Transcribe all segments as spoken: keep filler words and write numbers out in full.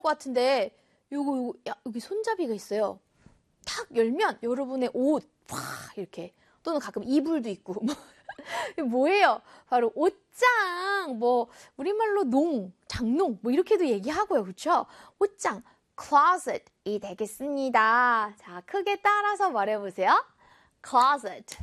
것 같은데 요거 요거 야, 여기 손잡이가 있어요. 탁 열면 여러분의 옷 와 이렇게 또는 가끔 이불도 있고 뭐예요? 바로 옷장 뭐 우리말로 농, 장농 뭐 이렇게도 얘기하고요. 그렇죠? 옷장 closet이 되겠습니다. 자, 크게 따라서 말해보세요. closet,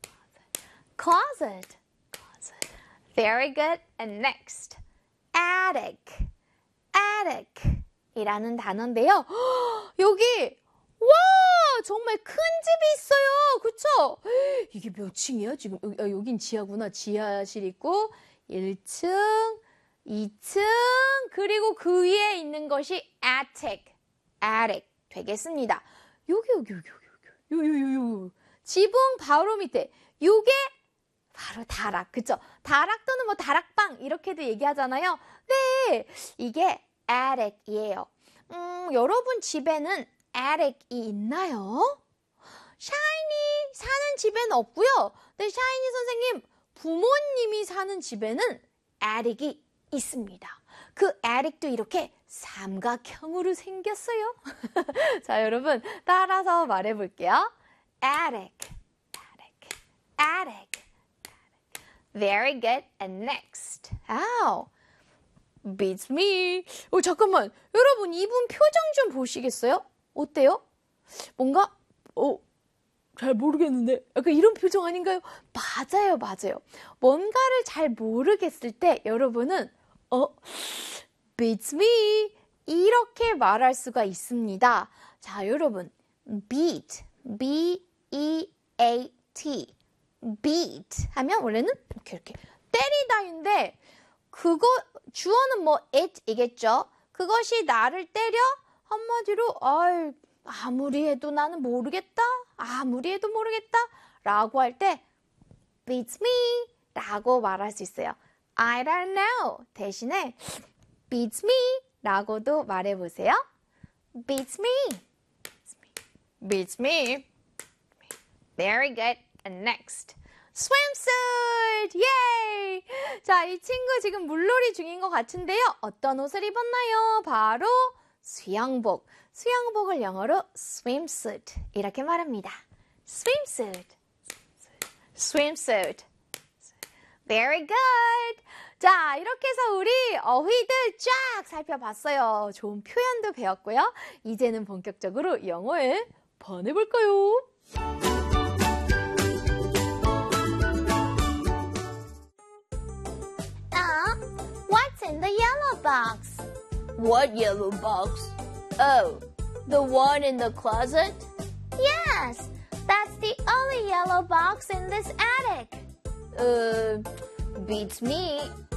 closet, closet. Very good. And next, attic, attic 이라는 단어인데요. 여기 와 정말 큰 집이 있어요. 그쵸? 이게 몇 층이에요? 지금 여기, 아, 여긴 지하구나. 지하실 있고 일 층, 이 층 그리고 그 위에 있는 것이 attic, attic 되겠습니다. 여기 여기 여기 여기 여기 여기 여기 지붕 바로 밑에 요게 바로 다락. 그쵸? 다락 또는 뭐 다락방 이렇게도 얘기하잖아요. 네, 이게 attic이에요. 음, 여러분 집에는 attic이 있나요? 샤이니 사는 집에는 없고요. 네, 샤이니 선생님 부모님이 사는 집에는 attic이 있습니다. 그 attic도 이렇게 삼각형으로 생겼어요. 자, 여러분 따라서 말해볼게요. attic, attic, attic, attic. Very good. And next. Ow. Beats me. 어, 잠깐만. 여러분 이분 표정 좀 보시겠어요? 어때요? 뭔가 어, 잘 모르겠는데 약간 이런 표정 아닌가요? 맞아요, 맞아요. 뭔가를 잘 모르겠을 때 여러분은 어, beats me 이렇게 말할 수가 있습니다. 자, 여러분 beat, B E A T beat 하면 원래는 이렇게 이렇게 때리다인데 그거 주어는 뭐 it이겠죠. 그것이 나를 때려 한마디로 아이, 아무리 해도 나는 모르겠다. 아무리 해도 모르겠다. 라고 할 때 beats me 라고 말할 수 있어요. I don't know 대신에 beats me 라고도 말해보세요. beats me. beats me. Very good. And next. swimsuit! 예이! 자, 이 친구 지금 물놀이 중인 것 같은데요. 어떤 옷을 입었나요? 바로 수영복. 수영복을 영어로 swimsuit 이렇게 말합니다. swimsuit. swimsuit. Very good. 자, 이렇게 해서 우리 어휘들 쫙 살펴봤어요. 좋은 표현도 배웠고요. 이제는 본격적으로 영어에 번해볼까요? What's in the yellow box? What yellow box? Oh, the one in the closet? Yes, that's the only yellow box in this attic. Uh, beats me.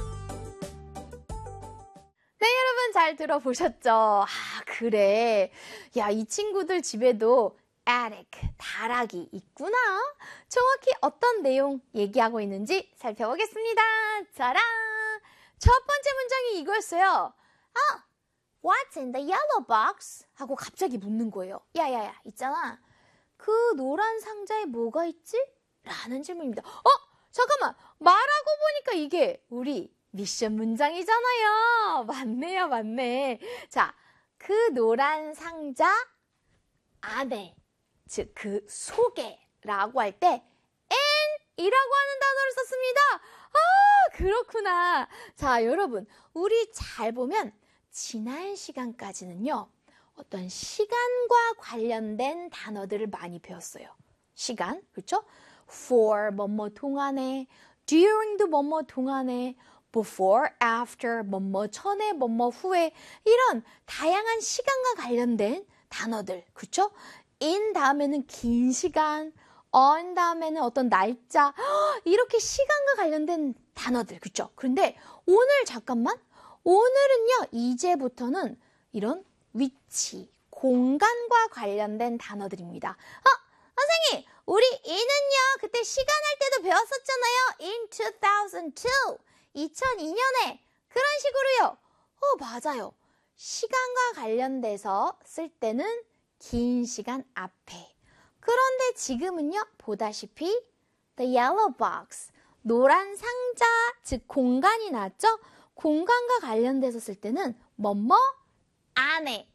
네, 여러분 잘 들어보셨죠? 아, 그래. 야, 이 친구들 집에도 attic, 다락이 있구나. 정확히 어떤 내용 얘기하고 있는지 살펴보겠습니다. 짜란! 첫 번째 문장이 이거였어요. Oh, what's in the yellow box? 하고 갑자기 묻는 거예요. 야야야, 있잖아. 그 노란 상자에 뭐가 있지? 라는 질문입니다. 어? 잠깐만. 말하고 보니까 이게 우리 미션 문장이잖아요. 맞네요, 맞네. 자, 그 노란 상자 안에, 즉 그 속에 라고 할 때 in 이라고 하는 단어를 썼습니다. 아, 그렇구나. 자, 여러분, 우리 잘 보면 지난 시간까지는요. 어떤 시간과 관련된 단어들을 많이 배웠어요. 시간, 그렇죠? for, 뭐뭐 동안에, during도 뭐뭐 동안에, before, after, 뭐뭐 전에, 뭐뭐 후에 이런 다양한 시간과 관련된 단어들, 그렇죠? in 다음에는 긴 시간, on 다음에는 어떤 날짜, 이렇게 시간과 관련된 단어들, 그렇죠? 그런데 오늘 잠깐만, 오늘은요, 이제부터는 이런 위치, 공간과 관련된 단어들입니다. 어, 선생님, 우리 in은요, 그때 시간할 때도 배웠었잖아요. in two thousand two, 이천이 년에 그런 식으로요. 어, 맞아요. 시간과 관련돼서 쓸 때는 긴 시간 앞에. 그런데 지금은요, 보다시피 the yellow box, 노란 상자, 즉 공간이 나왔죠? 공간과 관련돼서 쓸 때는 뭐뭐 안에